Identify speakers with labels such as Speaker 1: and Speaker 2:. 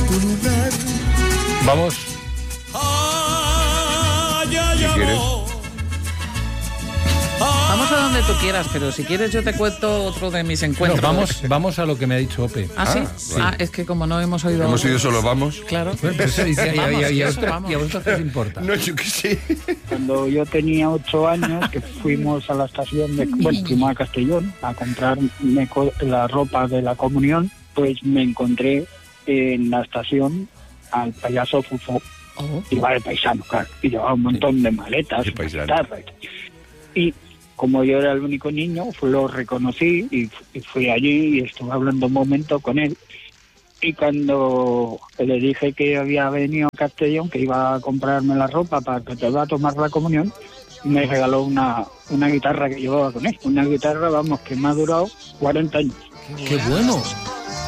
Speaker 1: Vamos. Si quieres.
Speaker 2: Vamos a donde tú quieras, pero si quieres yo te cuento otro de mis encuentros.
Speaker 1: No, vamos a lo que me ha dicho Ope.
Speaker 2: ¿Ah, sí?
Speaker 3: Vale.
Speaker 2: Es que como no hemos oído...
Speaker 3: Hemos ido solo vamos.
Speaker 2: Claro.
Speaker 1: Bueno, pues, ¿y a
Speaker 2: Vamos.
Speaker 1: vosotros qué os importa?
Speaker 3: No, yo qué sé.
Speaker 4: Cuando yo tenía 8 años, que fuimos a la estación fuimos a Castellón a comprar la ropa de la comunión, pues me encontré en la estación al payaso Fufo.
Speaker 2: Oh.
Speaker 4: Iba de paisano, claro, y llevaba un montón de maletas,
Speaker 3: De paisano.
Speaker 4: guitarras. Y como yo era el único niño, lo reconocí y fui allí y estuve hablando un momento con él. Y cuando le dije que había venido a Castellón, que iba a comprarme la ropa para que te iba a tomar la comunión, me regaló una guitarra que llevaba con él. Una guitarra, vamos, que me ha durado 40 años.
Speaker 1: ¡Qué bueno!